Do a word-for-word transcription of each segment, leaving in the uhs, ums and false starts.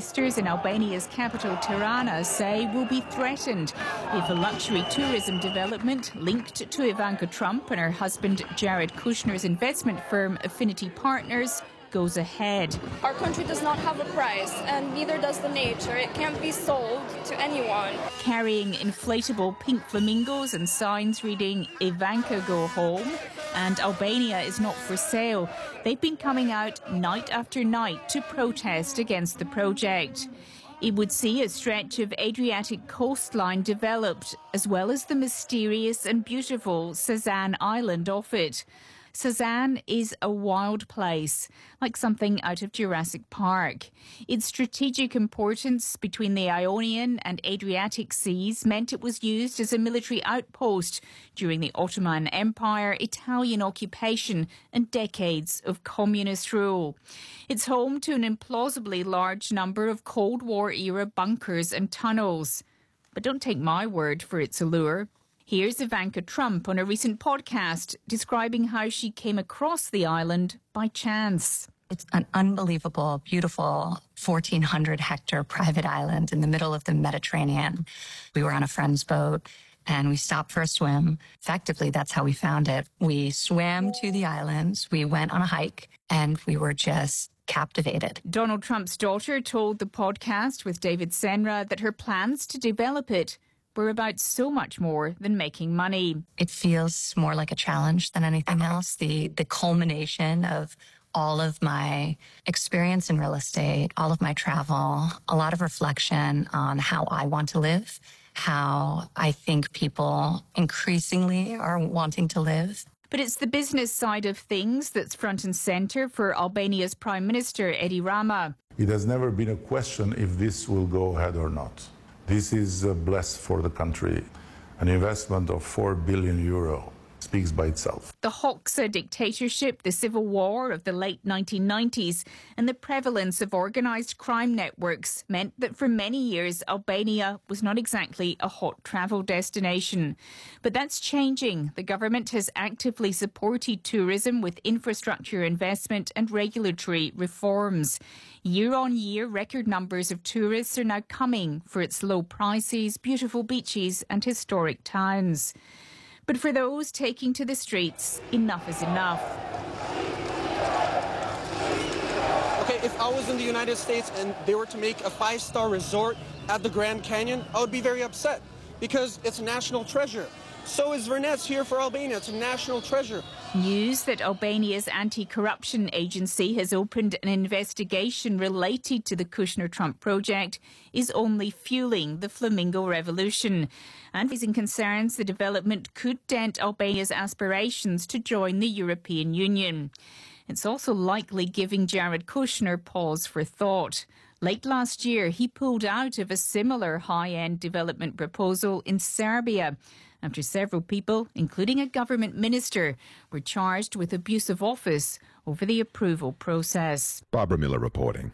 investors in Albania's capital Tirana say will be threatened if a luxury tourism development linked to Ivanka Trump and her husband Jared Kushner's investment firm Affinity Partners goes ahead. Our country does not have a price, and neither does the nature. It can't be sold to anyone. Carrying inflatable pink flamingos and signs reading Ivanka go home and Albania is not for sale, they've been coming out night after night to protest against the project. It would see a stretch of Adriatic coastline developed, as well as the mysterious and beautiful Sazan Island off it. Sazan is a wild place, like something out of Jurassic Park. Its strategic importance between the Ionian and Adriatic seas meant it was used as a military outpost during the Ottoman Empire, Italian occupation and decades of communist rule. It's home to an implausibly large number of Cold War-era bunkers and tunnels. But don't take my word for its allure. Here's Ivanka Trump on a recent podcast describing how she came across the island by chance. It's an unbelievable, beautiful fourteen hundred hectare private island in the middle of the Mediterranean. We were on a friend's boat and we stopped for a swim. Effectively, that's how we found it. We swam to the islands, we went on a hike, and we were just captivated. Donald Trump's daughter told the podcast with David Senra that her plans to develop it were about so much more than making money. It feels more like a challenge than anything else. The the culmination of all of my experience in real estate, all of my travel, a lot of reflection on how I want to live, how I think people increasingly are wanting to live. But it's the business side of things that's front and centre for Albania's Prime Minister, Edi Rama. It has never been a question if this will go ahead or not. This is uh, blessed for the country. An investment of four billion euro speaks by itself. The Hoxha dictatorship, the civil war of the late nineteen nineties, and the prevalence of organised crime networks meant that for many years Albania was not exactly a hot travel destination. But that's changing. The government has actively supported tourism with infrastructure investment and regulatory reforms. Year on year, record numbers of tourists are now coming for its low prices, beautiful beaches and historic towns. But for those taking to the streets, enough is enough. Okay, if I was in the United States and they were to make a five-star resort at the Grand Canyon, I would be very upset because it's a national treasure. So is Vernets here for Albania. It's a national treasure. News that Albania's anti-corruption agency has opened an investigation related to the Kushner-Trump project is only fueling the flamingo revolution. And raising concerns the development could dent Albania's aspirations to join the European Union. It's also likely giving Jared Kushner pause for thought. Late last year, he pulled out of a similar high-end development proposal in Serbia after several people, including a government minister, were charged with abuse of office over the approval process. Barbara Miller reporting.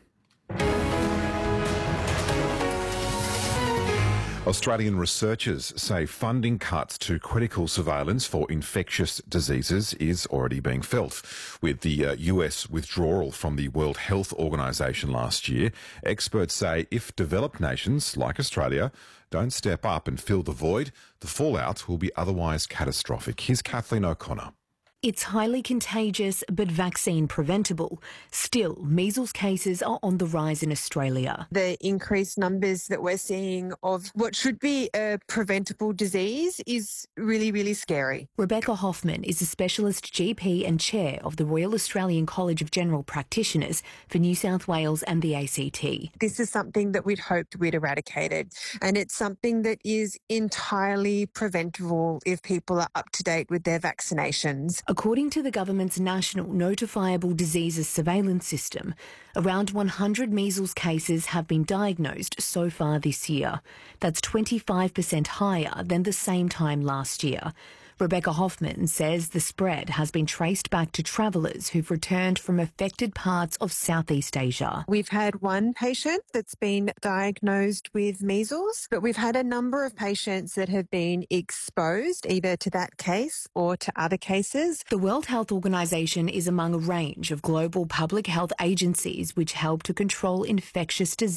Australian researchers say funding cuts to critical surveillance for infectious diseases is already being felt. With the uh, U S withdrawal from the World Health Organization last year, experts say if developed nations like Australia don't step up and fill the void, the fallout will be otherwise catastrophic. Here's Kathleen O'Connor. It's highly contagious but vaccine preventable. Still, measles cases are on the rise in Australia. The increased numbers that we're seeing of what should be a preventable disease is really, really scary. Rebecca Hoffman is a specialist G P and chair of the Royal Australian College of General Practitioners for New South Wales and the A C T. This is something that we'd hoped we'd eradicated, and it's something that is entirely preventable if people are up to date with their vaccinations. According to the government's National Notifiable Diseases Surveillance System, around one hundred measles cases have been diagnosed so far this year. That's twenty-five percent higher than the same time last year. Rebecca Hoffman says the spread has been traced back to travellers who've returned from affected parts of Southeast Asia. We've had one patient that's been diagnosed with measles, but we've had a number of patients that have been exposed either to that case or to other cases. The World Health Organization is among a range of global public health agencies which help to control infectious disease.